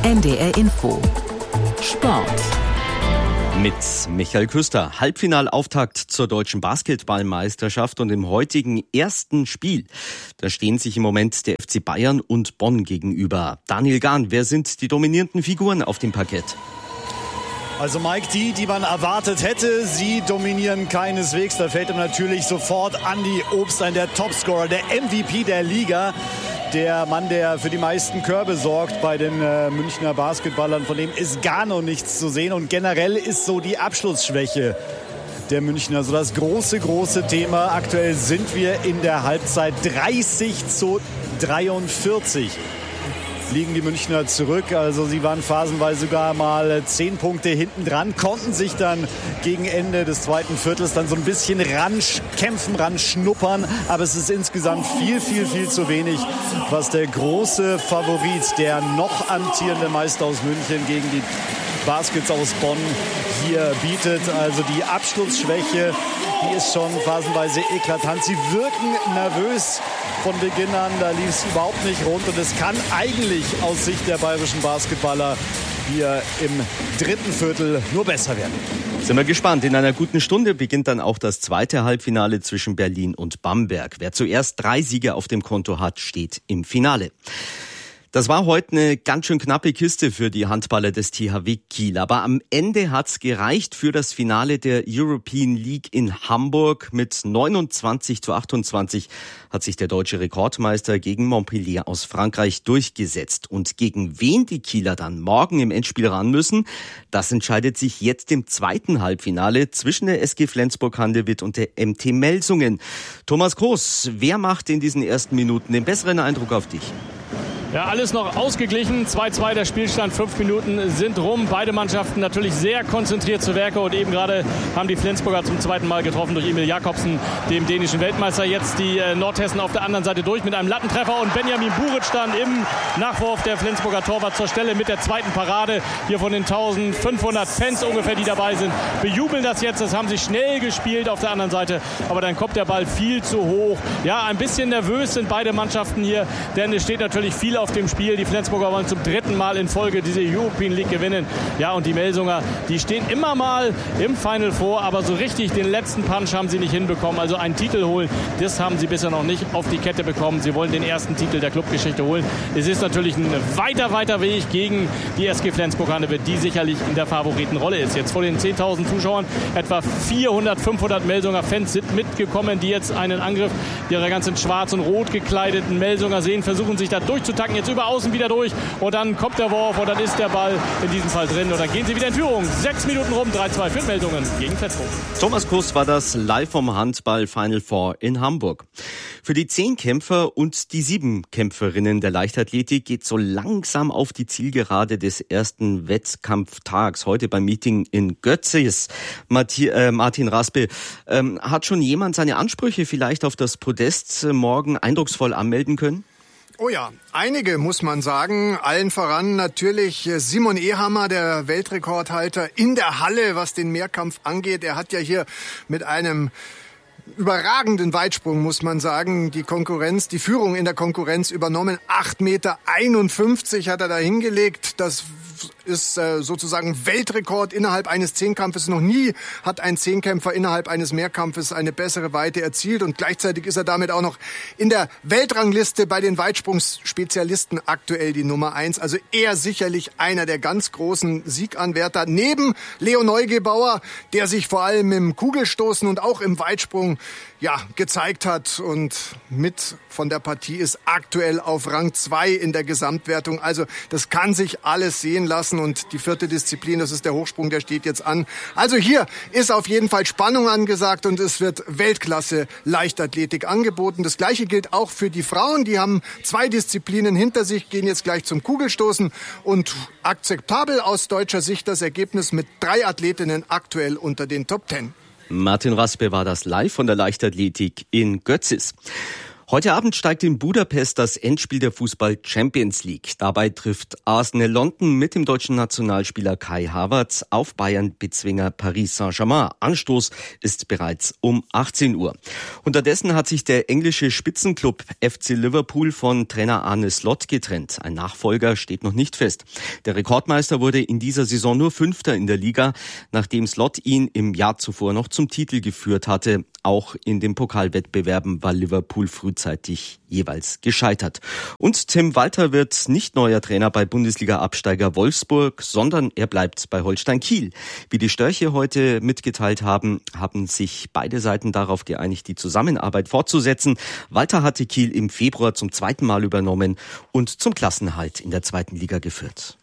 NDR Info Sport mit Michael Küster. Halbfinalauftakt zur deutschen Basketballmeisterschaft und im heutigen ersten Spiel. Da stehen sich im Moment der FC Bayern und Bonn gegenüber. Daniel Gahn, wer sind die dominierenden Figuren auf dem Parkett? Also Mike, die man erwartet hätte, sie dominieren keineswegs. Da fällt ihm natürlich sofort Andi Obst ein, der Topscorer, der MVP der Liga. Der Mann, der für die meisten Körbe sorgt bei den Münchner Basketballern, von dem ist gar noch nichts zu sehen. Und generell ist so die Abschlussschwäche der Münchner so das große Thema. Aktuell sind wir in der Halbzeit 30-43. Liegen die Münchner zurück. Also sie waren phasenweise sogar mal 10 Punkte hinten dran, konnten sich dann gegen Ende des zweiten Viertels dann so ein bisschen ranschnuppern. Aber es ist insgesamt viel zu wenig, was der große Favorit, der noch amtierende Meister aus München gegen die Baskets aus Bonn hier bietet. Also die Abschlussschwäche, die ist schon phasenweise eklatant. Sie wirken nervös von Beginn an, da lief es überhaupt nicht rund. Und es kann eigentlich aus Sicht der bayerischen Basketballer hier im dritten Viertel nur besser werden. Sind wir gespannt. In einer guten Stunde beginnt dann auch das zweite Halbfinale zwischen Berlin und Bamberg. Wer zuerst 3 Siege auf dem Konto hat, steht im Finale. Das war heute eine ganz schön knappe Kiste für die Handballer des THW Kiel. Aber am Ende hat's gereicht für das Finale der European League in Hamburg. Mit 29-28 hat sich der deutsche Rekordmeister gegen Montpellier aus Frankreich durchgesetzt. Und gegen wen die Kieler dann morgen im Endspiel ran müssen, das entscheidet sich jetzt im zweiten Halbfinale zwischen der SG Flensburg-Handewitt und der MT Melsungen. Thomas Groß, wer macht in diesen ersten Minuten den besseren Eindruck auf dich? Ja, alles noch ausgeglichen. 2-2 der Spielstand, 5 Minuten sind rum. Beide Mannschaften natürlich sehr konzentriert zu Werke. Und eben gerade haben die Flensburger zum zweiten Mal getroffen durch Emil Jakobsen, dem dänischen Weltmeister. Jetzt die Nordhessen auf der anderen Seite durch mit einem Lattentreffer. Und Benjamin Buric dann im Nachwurf, der Flensburger Torwart zur Stelle mit der zweiten Parade. Hier von den 1500 Fans ungefähr, die dabei sind, bejubeln das jetzt. Das haben sie schnell gespielt auf der anderen Seite. Aber dann kommt der Ball viel zu hoch. Ja, ein bisschen nervös sind beide Mannschaften hier. Denn es steht natürlich viel auf dem Spiel. Die Flensburger wollen zum 3. Mal in Folge diese European League gewinnen. Ja, und die Melsunger, die stehen immer mal im Final Four, aber so richtig den letzten Punch haben sie nicht hinbekommen. Also einen Titel holen, das haben sie bisher noch nicht auf die Kette bekommen. Sie wollen den ersten Titel der Clubgeschichte holen. Es ist natürlich ein weiter Weg gegen die SG Flensburg-Handewitt, die sicherlich in der Favoritenrolle ist. Jetzt vor den 10.000 Zuschauern, etwa 400, 500 Melsunger Fans sind mitgekommen, die jetzt einen Angriff ihrer ganzen schwarz und rot gekleideten Melsunger sehen, versuchen sich da durchzutacken, jetzt über außen wieder durch und dann kommt der Wurf und dann ist der Ball in diesem Fall drin und dann gehen sie wieder in Führung. 6 Minuten rum, 3-2 für Melsungen gegen Flensburg. Thomas Kuss war das live vom Handball Final Four in Hamburg. Für die 10 Kämpfer und die 7 Kämpferinnen der Leichtathletik geht so langsam auf die Zielgerade des ersten Wettkampftags. Heute beim Meeting in Götzis. Martin Raspe, hat schon jemand seine Ansprüche vielleicht auf das Podest morgen eindrucksvoll anmelden können? Oh ja, einige muss man sagen. Allen voran natürlich Simon Ehammer, der Weltrekordhalter in der Halle, was den Mehrkampf angeht. Er hat ja hier mit einem überragenden Weitsprung, muss man sagen, die Führung in der Konkurrenz übernommen. 8,51 Meter hat er da hingelegt. Das ist sozusagen Weltrekord innerhalb eines Zehnkampfes. Noch nie hat ein Zehnkämpfer innerhalb eines Mehrkampfes eine bessere Weite erzielt. Und gleichzeitig ist er damit auch noch in der Weltrangliste bei den Weitsprungsspezialisten aktuell die Nummer 1. Also er sicherlich einer der ganz großen Sieganwärter. Neben Leo Neugebauer, der sich vor allem im Kugelstoßen und auch im Weitsprung gezeigt hat und mit von der Partie ist aktuell auf Rang 2 in der Gesamtwertung. Also das kann sich alles sehen lassen und die 4. Disziplin, das ist der Hochsprung, der steht jetzt an. Also hier ist auf jeden Fall Spannung angesagt und es wird Weltklasse Leichtathletik angeboten. Das Gleiche gilt auch für die Frauen. Die haben 2 Disziplinen hinter sich, gehen jetzt gleich zum Kugelstoßen und akzeptabel aus deutscher Sicht das Ergebnis mit 3 Athletinnen aktuell unter den Top 10. Martin Raspe war das live von der Leichtathletik in Götzis. Heute Abend steigt in Budapest das Endspiel der Fußball-Champions League. Dabei trifft Arsenal London mit dem deutschen Nationalspieler Kai Havertz auf Bayern-Bezwinger Paris Saint-Germain. Anstoß ist bereits um 18 Uhr. Unterdessen hat sich der englische Spitzenclub FC Liverpool von Trainer Arne Slot getrennt. Ein Nachfolger steht noch nicht fest. Der Rekordmeister wurde in dieser Saison nur Fünfter in der Liga, nachdem Slot ihn im Jahr zuvor noch zum Titel geführt hatte. Auch in den Pokalwettbewerben war Liverpool frühzeitig jeweils gescheitert. Und Tim Walter wird nicht neuer Trainer bei Bundesliga-Absteiger Wolfsburg, sondern er bleibt bei Holstein Kiel. Wie die Störche heute mitgeteilt haben, haben sich beide Seiten darauf geeinigt, die Zusammenarbeit fortzusetzen. Walter hatte Kiel im Februar zum zweiten Mal übernommen und zum Klassenerhalt in der zweiten Liga geführt.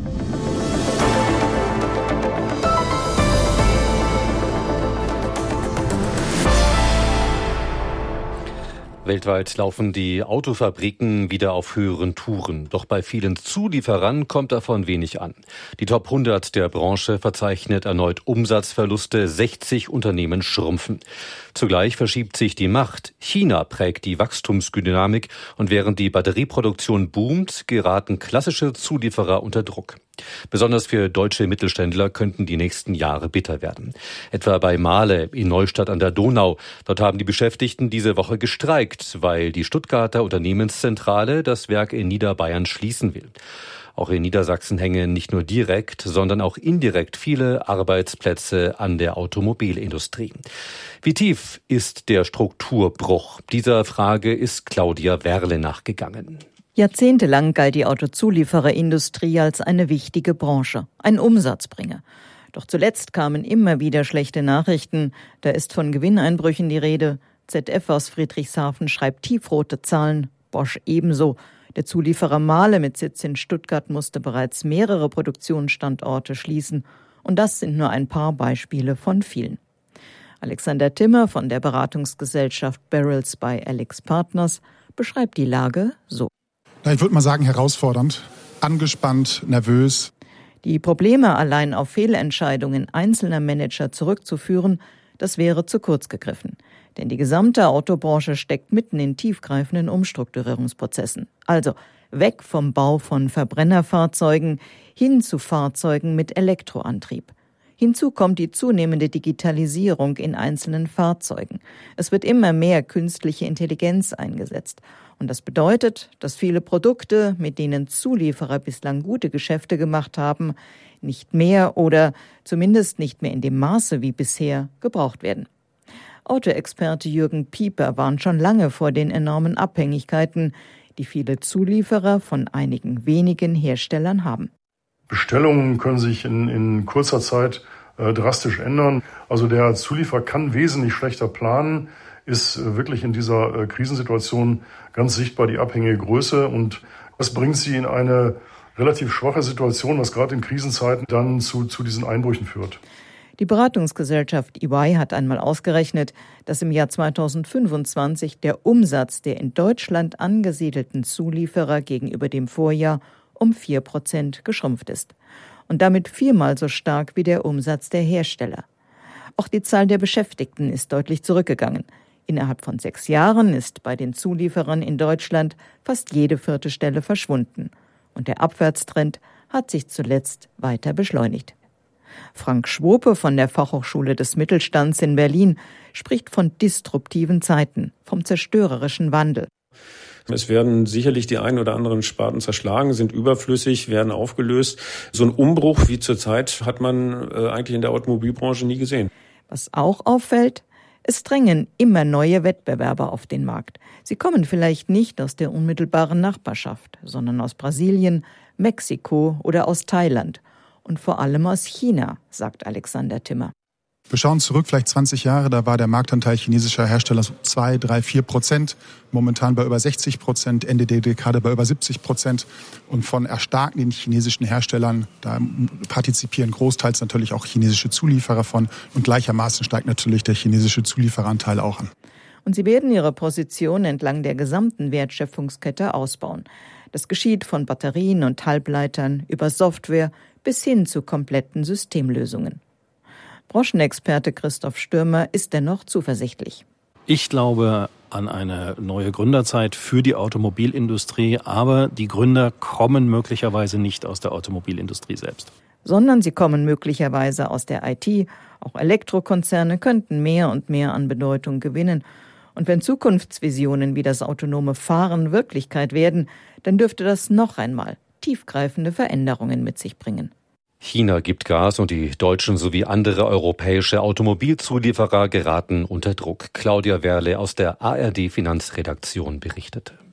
Weltweit laufen die Autofabriken wieder auf höheren Touren. Doch bei vielen Zulieferern kommt davon wenig an. Die Top 100 der Branche verzeichnet erneut Umsatzverluste. 60 Unternehmen schrumpfen. Zugleich verschiebt sich die Macht. China prägt die Wachstumsdynamik und während die Batterieproduktion boomt, geraten klassische Zulieferer unter Druck. Besonders für deutsche Mittelständler könnten die nächsten Jahre bitter werden. Etwa bei Mahle in Neustadt an der Donau. Dort haben die Beschäftigten diese Woche gestreikt, weil die Stuttgarter Unternehmenszentrale das Werk in Niederbayern schließen will. Auch in Niedersachsen hängen nicht nur direkt, sondern auch indirekt viele Arbeitsplätze an der Automobilindustrie. Wie tief ist der Strukturbruch? Dieser Frage ist Claudia Werle nachgegangen. Jahrzehntelang galt die Autozuliefererindustrie als eine wichtige Branche, ein Umsatzbringer. Doch zuletzt kamen immer wieder schlechte Nachrichten. Da ist von Gewinneinbrüchen die Rede. ZF aus Friedrichshafen schreibt tiefrote Zahlen, Bosch ebenso. Der Zulieferer Mahle mit Sitz in Stuttgart musste bereits mehrere Produktionsstandorte schließen. Und das sind nur ein paar Beispiele von vielen. Alexander Timmer von der Beratungsgesellschaft Barrels bei Alex Partners beschreibt die Lage so. Ich würde mal sagen, herausfordernd, angespannt, nervös. Die Probleme allein auf Fehlentscheidungen einzelner Manager zurückzuführen, das wäre zu kurz gegriffen. Denn die gesamte Autobranche steckt mitten in tiefgreifenden Umstrukturierungsprozessen. Also weg vom Bau von Verbrennerfahrzeugen hin zu Fahrzeugen mit Elektroantrieb. Hinzu kommt die zunehmende Digitalisierung in einzelnen Fahrzeugen. Es wird immer mehr künstliche Intelligenz eingesetzt. Und das bedeutet, dass viele Produkte, mit denen Zulieferer bislang gute Geschäfte gemacht haben, nicht mehr oder zumindest nicht mehr in dem Maße wie bisher gebraucht werden. Autoexperte Jürgen Pieper warnt schon lange vor den enormen Abhängigkeiten, die viele Zulieferer von einigen wenigen Herstellern haben. Bestellungen können sich in kurzer Zeit drastisch ändern. Also der Zulieferer kann wesentlich schlechter planen, ist wirklich in dieser Krisensituation ganz sichtbar die abhängige Größe. Und das bringt sie in eine relativ schwache Situation, was gerade in Krisenzeiten dann zu diesen Einbrüchen führt. Die Beratungsgesellschaft EY hat einmal ausgerechnet, dass im Jahr 2025 der Umsatz der in Deutschland angesiedelten Zulieferer gegenüber dem Vorjahr um 4% geschrumpft ist. Und damit viermal so stark wie der Umsatz der Hersteller. Auch die Zahl der Beschäftigten ist deutlich zurückgegangen. Innerhalb von 6 Jahren ist bei den Zulieferern in Deutschland fast jede 4. Stelle verschwunden. Und der Abwärtstrend hat sich zuletzt weiter beschleunigt. Frank Schwope von der Fachhochschule des Mittelstands in Berlin spricht von disruptiven Zeiten, vom zerstörerischen Wandel. Es werden sicherlich die einen oder anderen Sparten zerschlagen, sind überflüssig, werden aufgelöst. So einen Umbruch wie zurzeit hat man eigentlich in der Automobilbranche nie gesehen. Was auch auffällt, es drängen immer neue Wettbewerber auf den Markt. Sie kommen vielleicht nicht aus der unmittelbaren Nachbarschaft, sondern aus Brasilien, Mexiko oder aus Thailand. Und vor allem aus China, sagt Alexander Timmer. Wir schauen zurück, vielleicht 20 Jahre, da war der Marktanteil chinesischer Hersteller so 2, 3, 4%, momentan bei über 60%, Ende der Dekade bei über 70%. Und von erstarkenden chinesischen Herstellern, da partizipieren großteils natürlich auch chinesische Zulieferer von. Und gleichermaßen steigt natürlich der chinesische Zuliefereranteil auch an. Und sie werden ihre Position entlang der gesamten Wertschöpfungskette ausbauen. Das geschieht von Batterien und Halbleitern über Software bis hin zu kompletten Systemlösungen. Branchenexperte Christoph Stürmer ist dennoch zuversichtlich. Ich glaube, an eine neue Gründerzeit für die Automobilindustrie, aber die Gründer kommen möglicherweise nicht aus der Automobilindustrie selbst. Sondern sie kommen möglicherweise aus der IT. Auch Elektrokonzerne könnten mehr und mehr an Bedeutung gewinnen. Und wenn Zukunftsvisionen wie das autonome Fahren Wirklichkeit werden, dann dürfte das noch einmal tiefgreifende Veränderungen mit sich bringen. China gibt Gas und die deutschen sowie andere europäische Automobilzulieferer geraten unter Druck. Claudia Werle aus der ARD Finanzredaktion berichtete.